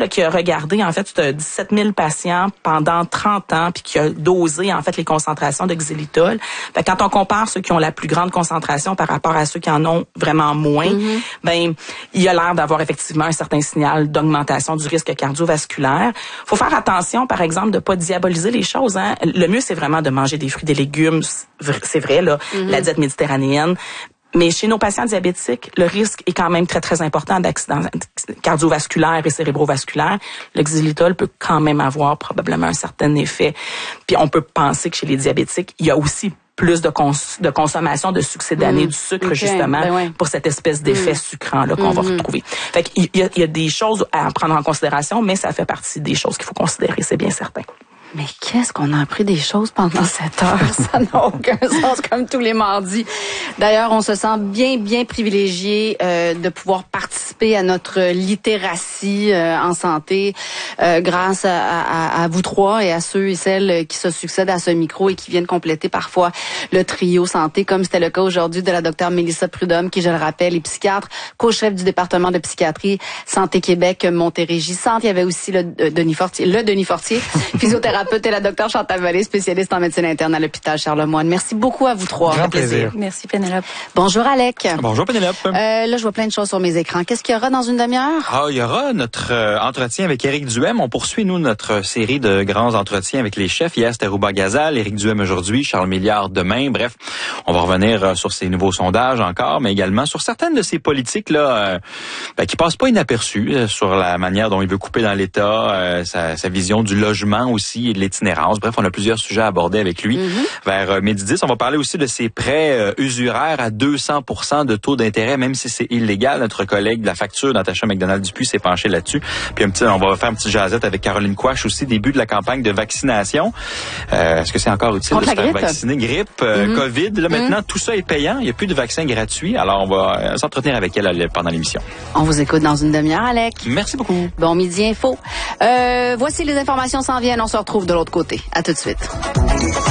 là, qui a regardé, en fait, 17 000 patients pendant 30 ans, puis qui a dosé, en fait, les concentrations de xylitol. Fait que quand on compare ceux qui ont la plus grande concentration par rapport à ceux qui en ont vraiment moins, ben, il y a l'air d'avoir effectivement un certain signal d'augmentation du risque cardiovasculaire. Faut faire attention, par exemple, de pas diaboliser les choses, hein. Le mieux, c'est vraiment de manger des fruits, des légumes. C'est vrai, là, la diète méditerranéenne. Mais chez nos patients diabétiques, le risque est quand même très, très important d'accidents cardiovasculaires et cérébrovasculaires. Le xylitol peut quand même avoir probablement un certain effet. Puis on peut penser que chez les diabétiques, il y a aussi plus de consommation de succédanés du sucre, justement, pour cette espèce d'effet sucrant-là qu'on va retrouver. Fait qu'il y a des choses à prendre en considération, mais ça fait partie des choses qu'il faut considérer, c'est bien certain. Mais qu'est-ce qu'on a appris des choses pendant cette heure? Ça n'a aucun sens, comme tous les mardis. D'ailleurs, on se sent bien privilégié de pouvoir participer à notre littératie en santé grâce à vous trois et à ceux et celles qui se succèdent à ce micro et qui viennent compléter parfois le trio santé, comme c'était le cas aujourd'hui de la docteure Mélissa Prudhomme, qui, je le rappelle, est psychiatre, co-chef du département de psychiatrie Santé Québec Montérégie-Centre. Il y avait aussi le Denis Fortier, physiothérapeute, et la docteure Chantal Vallée, spécialiste en médecine interne à l'hôpital Charlemagne. Merci beaucoup à vous trois. Grand plaisir. Merci Pénélope. Bonjour Alec. Bonjour Pénélope. Là, je vois plein de choses sur mes écrans. Qu'est-ce qu'il y aura dans une demi-heure? Il y aura notre entretien avec Éric Duhem. On poursuit, nous, notre série de grands entretiens avec les chefs. Hier, c'était Rouba Gazal, Éric Duhem aujourd'hui, Charles Milliard demain. Bref, on va revenir sur ces nouveaux sondages encore, mais également sur certaines de ces politiques-là qui passent pas inaperçues, sur la manière dont il veut couper dans l'État, sa vision du logement aussi et de l'itinérance. Bref, on a plusieurs sujets à aborder avec lui. Vers midi 10, on va parler aussi de ces prêts usuraires à 200% de taux d'intérêt, même si c'est illégal. Notre collègue de la facture, Natacha McDonald-Dupuis, s'est penchée là-dessus. Puis on va faire un petit jasette avec Caroline Quash aussi, début de la campagne de vaccination. Est-ce que c'est encore utile de se faire vacciner? Grippe, COVID, là maintenant, tout ça est payant. Il n'y a plus de vaccins gratuits. Alors, on va s'entretenir avec elle pendant l'émission. On vous écoute dans une demi-heure, Alec. Merci beaucoup. Bon midi info. Voici les informations s'en viennent. On se retrouve de l'autre côté. À tout de suite.